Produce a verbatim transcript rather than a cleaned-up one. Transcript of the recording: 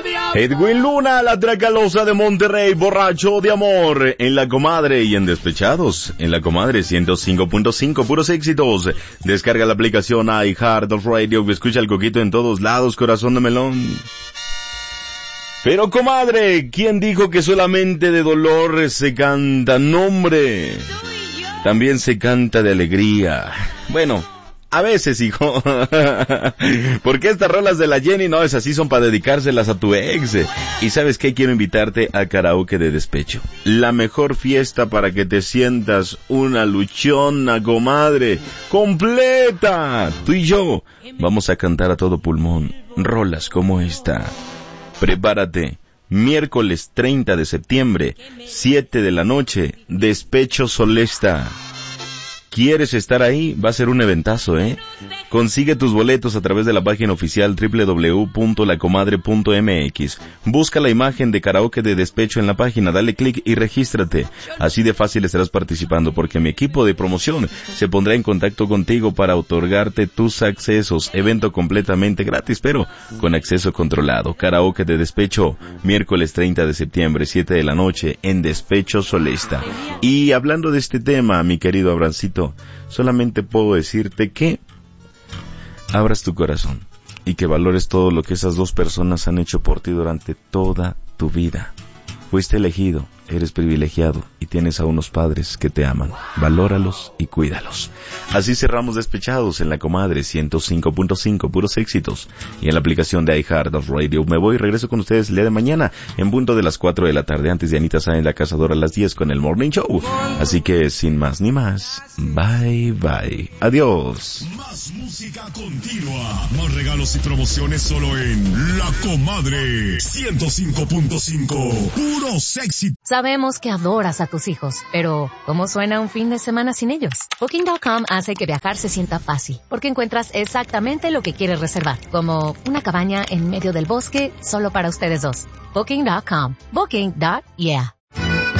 Edwin Luna, la Tracalosa de Monterrey, borracho de amor, en La Comadre y en Despechados, en La Comadre ciento cinco punto cinco, puros éxitos. Descarga la aplicación iHeartRadio, escucha el Coquito en todos lados, corazón de melón. Pero comadre, ¿quién dijo que solamente de dolor se canta? No, hombre, también se canta de alegría. Bueno, a veces, hijo. Porque estas rolas de la Jenny, no, es así, son para dedicárselas a tu ex. Y ¿sabes qué? Quiero invitarte a karaoke de despecho. La mejor fiesta para que te sientas una luchona, comadre, completa. Tú y yo vamos a cantar a todo pulmón rolas como esta. Prepárate. Miércoles treinta de septiembre, siete de la noche, Despecho Solesta. ¿Quieres estar ahí? Va a ser un eventazo, ¿eh? Consigue tus boletos a través de la página oficial doble u doble u doble u punto la comadre punto eme equis. Busca la imagen de karaoke de despecho en la página, dale clic y regístrate. Así de fácil estarás participando porque mi equipo de promoción se pondrá en contacto contigo para otorgarte tus accesos. Evento completamente gratis, pero con acceso controlado. Karaoke de despecho, miércoles treinta de septiembre, siete de la noche, en Despecho Solesta. Y hablando de este tema, mi querido Abrancito, solamente puedo decirte que abras tu corazón y que valores todo lo que esas dos personas han hecho por ti durante toda tu vida. Fuiste elegido, eres privilegiado y tienes a unos padres que te aman. Valóralos y cuídalos. Así cerramos Despechados en La Comadre ciento cinco punto cinco, puros éxitos. Y en la aplicación de iHeartRadio. Me voy y regreso con ustedes el día de mañana en punto de las cuatro de la tarde, antes de Anita Sáenz, La Cazadora, a las diez con el Morning Show. Así que sin más ni más, bye bye. Adiós. Más música continua, más regalos y promociones solo en La Comadre ciento cinco punto cinco. Puros éxitos. Sabemos que adoras a tus hijos, pero ¿cómo suena un fin de semana sin ellos? Booking punto com hace que viajar se sienta fácil, porque encuentras exactamente lo que quieres reservar, como una cabaña en medio del bosque solo para ustedes dos. Booking punto com. Booking. Yeah.